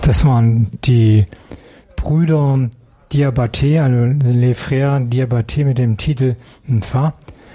Das waren die Brüder Diabaté, also Les Frères Diabaté mit dem Titel Nfa.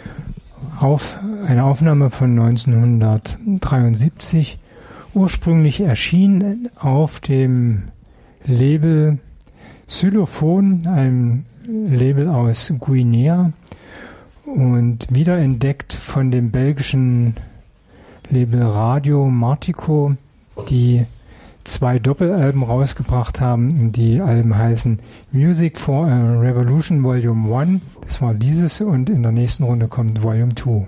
Eine Aufnahme von 1973. Ursprünglich erschien auf dem Label Xylophon, einem Label aus Guinea, und wiederentdeckt von dem belgischen Label Radio Martico, die 2 Doppelalben rausgebracht haben. Die Alben heißen Music for a Revolution Volume 1, das war dieses, und in der nächsten Runde kommt Volume 2.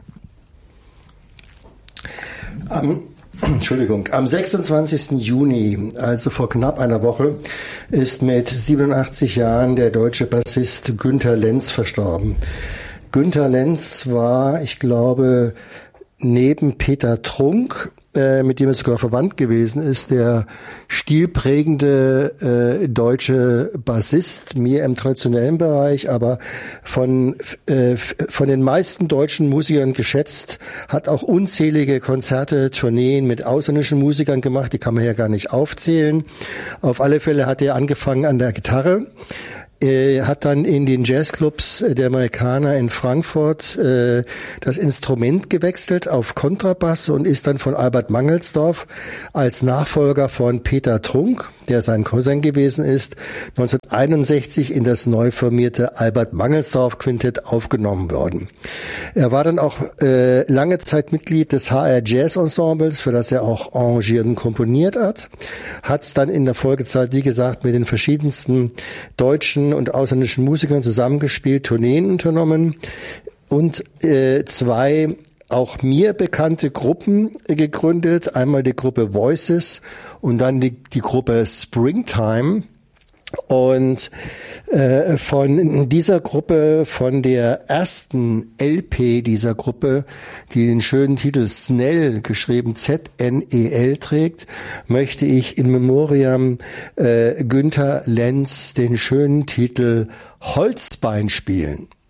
Am 26. Juni, also vor knapp einer Woche, ist mit 87 Jahren der deutsche Bassist Günter Lenz verstorben. Günter Lenz war, ich glaube, neben Peter Trunk, mit dem er sogar verwandt gewesen ist, der stilprägende deutsche Bassist, mehr im traditionellen Bereich, aber von den meisten deutschen Musikern geschätzt, hat auch unzählige Konzerte, Tourneen mit ausländischen Musikern gemacht, die kann man ja gar nicht aufzählen. Auf alle Fälle hat er angefangen an der Gitarre. Er hat dann in den Jazzclubs der Amerikaner in Frankfurt das Instrument gewechselt auf Kontrabass und ist dann von Albert Mangelsdorff als Nachfolger von Peter Trunk, der sein Cousin gewesen ist, 1961 in das neu formierte Albert Mangelsdorff Quintett aufgenommen worden. Er war dann auch lange Zeit Mitglied des HR Jazz Ensembles, für das er auch arrangiert und komponiert hat. Hat es dann in der Folgezeit, wie gesagt, mit den verschiedensten deutschen und ausländischen Musikern zusammengespielt, Tourneen unternommen und 2 auch mir bekannte Gruppen gegründet. Einmal die Gruppe Voices und dann die Gruppe Springtime. Und von dieser Gruppe, von der ersten LP dieser Gruppe, die den schönen Titel Snell, geschrieben Z-N-E-L, trägt, möchte ich in Memoriam Günter Lenz den schönen Titel Holzbein spielen.